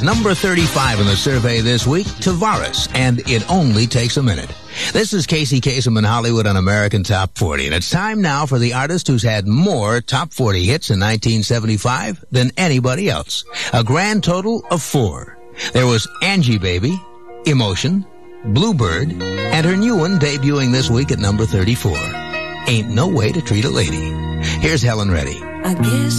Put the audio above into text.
Number 35 in the survey this week, Tavares, and It Only Takes a Minute. This is Casey Kasem in Hollywood on American Top 40, and it's time now for the artist who's had more Top 40 hits in 1975 than anybody else. A grand total of 4. There was Angie Baby, Emotion, Bluebird, and her new one debuting this week at number 34. Ain't No Way to Treat a Lady. Here's Helen Reddy. I guess